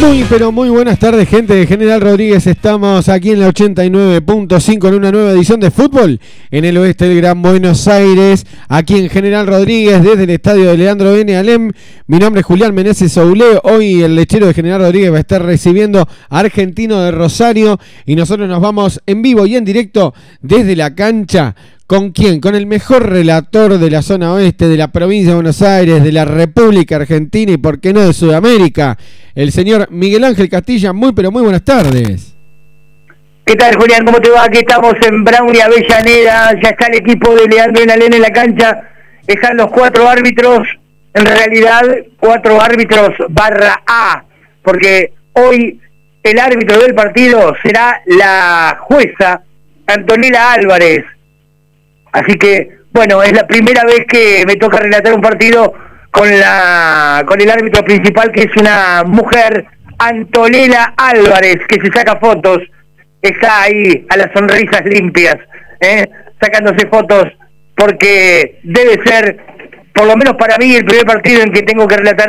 Muy pero muy buenas tardes, gente de General Rodríguez. Estamos aquí en la 89.5 en una nueva edición de fútbol en el oeste del Gran Buenos Aires, aquí en General Rodríguez desde el estadio de Leandro N. Alem. Mi nombre es Julián Meneses Soule. Hoy el lechero de General Rodríguez va a estar recibiendo a Argentino de Rosario y nosotros nos vamos en vivo y en directo desde la cancha. ¿Con quién? Con el mejor relator de la zona oeste, de la provincia de Buenos Aires, de la República Argentina y por qué no de Sudamérica, el señor Miguel Ángel Castilla. Muy pero muy buenas tardes. ¿Qué tal, Julián? ¿Cómo te va? Aquí estamos en Brown y Avellaneda. Ya está el equipo de Leandro N. en la cancha. Están los 4 árbitros, en realidad 4 árbitros barra A, porque hoy el árbitro del partido será la jueza Antonella Álvarez. Así que, bueno, es la primera vez que me toca relatar un partido con el árbitro principal, que es una mujer, Antonella Álvarez, que se saca fotos, está ahí a las sonrisas limpias, sacándose fotos, porque debe ser, por lo menos para mí, el primer partido en que tengo que relatar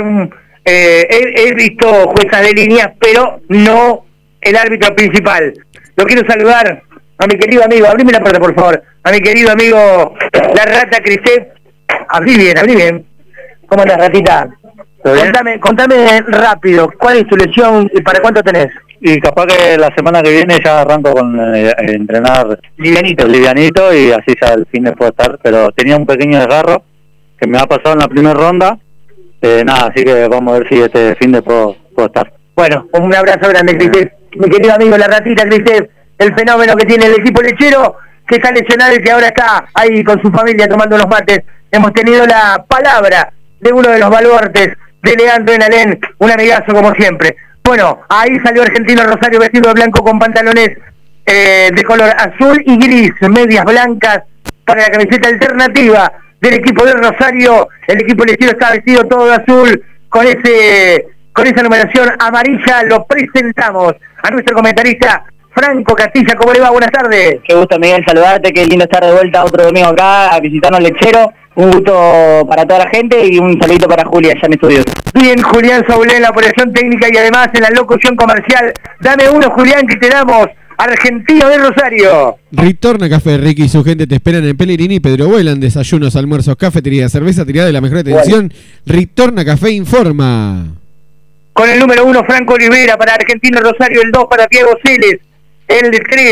he visto juezas de línea, pero no el árbitro principal. Lo quiero saludar a mi querido amigo, abrime la puerta por favor, a mi querido amigo La Rata Crisep. Abrí bien. ¿Cómo andas, Ratita? Contame rápido, ¿cuál es tu lesión y para cuánto tenés? Y capaz que la semana que viene ya arranco con entrenar livianito y así ya al fin puedo estar, pero tenía un pequeño desgarro que me ha pasado en la primera ronda, así que vamos a ver si este fin de puedo estar. Bueno, un abrazo grande, Crisep. Mi querido amigo La Ratita Crisep, el fenómeno que tiene el equipo lechero, que está lesionado y que ahora está ahí con su familia tomando unos mates. Hemos tenido la palabra de uno de los baluartes de Leandro N. Alem, un amigazo como siempre. Bueno, ahí salió Argentino Rosario vestido de blanco con pantalones de color azul y gris, medias blancas para la camiseta alternativa del equipo de Rosario. El equipo lechero está vestido todo de azul con esa numeración amarilla. Lo presentamos a nuestro comentarista Franco Castilla. ¿Cómo le va? Buenas tardes. Qué gusto, Miguel, saludarte, qué lindo estar de vuelta otro domingo acá a visitarnos lechero. Un gusto para toda la gente y un saludito para Julia, allá en estudios. Bien, Julián Soule en la operación técnica y además en la locución comercial. Dame uno, Julián, que te damos. Argentino de Rosario. Ritorna Café, Ricky y su gente te esperan en Pellegrini y Pedro Vuelan. Desayunos, almuerzos, cafetería, cerveza tirada de la mejor atención. Ritorna Café informa. Con el número 1, Franco Olivera para Argentino Rosario, el 2 para Diego Celes, el 3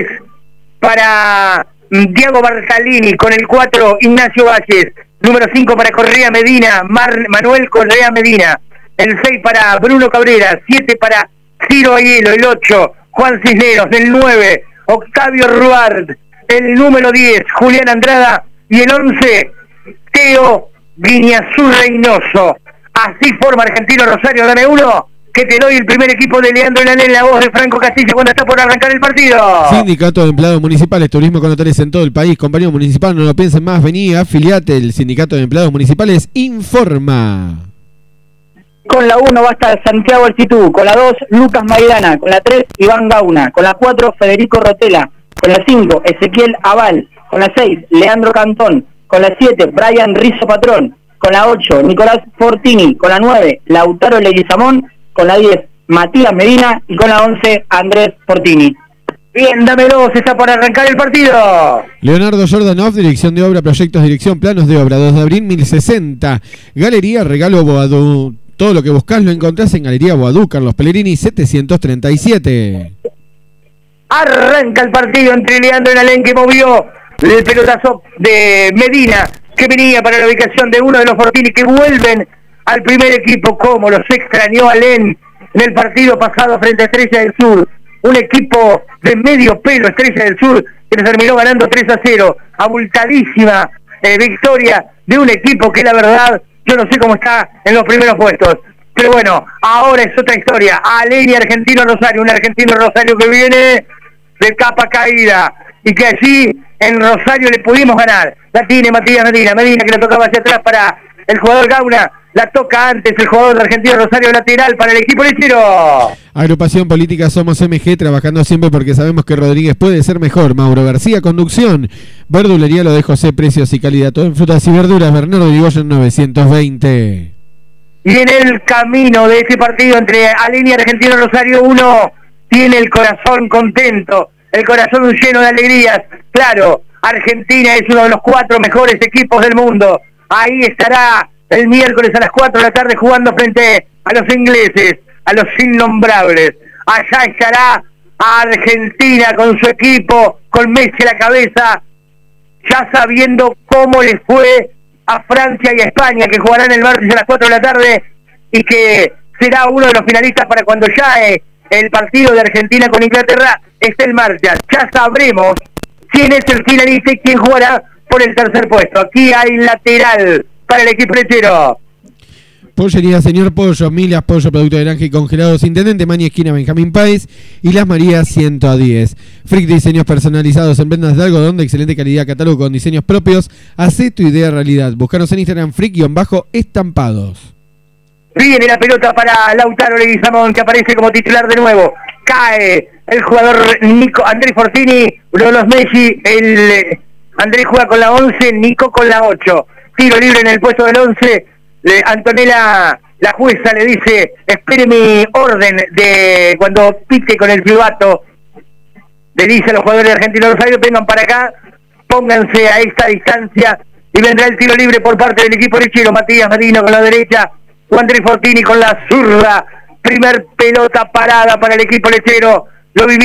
para Diego Bartalini, con el 4 Ignacio Valles, número 5 para Correa Medina, Manuel Correa Medina, el 6 para Bruno Cabrera, 7 para Ciro Aiello, el 8 Juan Cisneros, el 9 Octavio Ruard, el número 10 Julián Andrada y el 11 Teo Guiñazú Reynoso. Así forma Argentino Rosario. Dame uno, que te doy el primer equipo de Leandro N. Alem, la voz de Franco Castilla cuando está por arrancar el partido. Sindicato de Empleados Municipales, Turismo con hoteles en todo el país. Compañero municipal, no lo piensen más, vení, afiliate. El Sindicato de Empleados Municipales informa. Con la 1 va a estar Santiago Altitú, con la 2 Lucas Maidana, con la 3 Iván Gauna, con la 4 Federico Rotela, con la 5 Ezequiel Aval, con la 6 Leandro Cantón, con la 7 Brian Rizzo Patrón, con la 8 Nicolás Fortini, con la 9 Lautaro Leguizamón, con la 10 Matías Medina y con la 11 Andrés Fortini. Bien, dámelo, se está por arrancar el partido. Leonardo Jordanov, dirección de obra, proyectos, dirección, planos de obra, 2 de abril 1060. Galería Regalo Boadú. Todo lo que buscás lo encontrás en Galería Boadú, Carlos Pellegrini 737. Arranca el partido entre Leandro N. Alem, que movió el pelotazo de Medina, que venía para la ubicación de uno de los Fortini, que vuelven al primer equipo. Como los extrañó Alem en el partido pasado frente a Estrella del Sur, un equipo de medio pelo, Estrella del Sur, que nos terminó ganando 3-0, abultadísima victoria de un equipo que la verdad yo no sé cómo está en los primeros puestos, pero bueno, ahora es otra historia. Alem y Argentino Rosario, un Argentino Rosario que viene de capa caída y que allí en Rosario le pudimos ganar. La tiene Matías Medina que la tocaba hacia atrás para el jugador Gauna, la toca antes el jugador de Argentino Rosario, lateral para el equipo lechero. Agrupación Política Somos MG, trabajando siempre porque sabemos que Rodríguez puede ser mejor. Mauro García, conducción. Verdulería Lo de José, precios y calidad, todo en frutas y verduras. Bernardo Irigoyen 920. Y en el camino de este partido entre Alén y Argentino Rosario, uno tiene el corazón contento, el corazón lleno de alegrías. Claro, Argentina es uno de los 4 mejores equipos del mundo. Ahí estará el miércoles a las 4 de la tarde jugando frente a los ingleses, a los innombrables. Allá estará Argentina con su equipo, con Messi a la cabeza, ya sabiendo cómo les fue a Francia y a España, que jugarán el martes a las 4 de la tarde y que será uno de los finalistas para cuando ya el partido de Argentina con Inglaterra esté en marcha. Ya sabremos quién es el finalista y quién jugará por el tercer puesto. Aquí hay lateral para el equipo lechero. Pollería Señor Pollo, Milas Pollo, producto de granja y congelados, Intendente Maña, esquina Benjamín Páez y Las Marías 110. Frick Diseños personalizados en prendas de algodón de excelente calidad, catálogo con diseños propios. Hacé tu idea realidad. Búscanos en Instagram, Frick-estampados. Viene la pelota para Lautaro Leguizamón, que aparece como titular de nuevo. Cae el jugador Andrés Fortini, uno de los Messi. Andrés juega con la 11, Nico con la 8. Tiro libre en el puesto del 11. Antonella, la jueza, le dice: espere mi orden de cuando pite con el silbato. Le dice a los jugadores de Argentino Rosario: vengan para acá, pónganse a esta distancia, y vendrá el tiro libre por parte del equipo lechero. Matías Marino con la derecha, Andrés Fortini con la zurda. Primer pelota parada para el equipo lechero. Lo vivió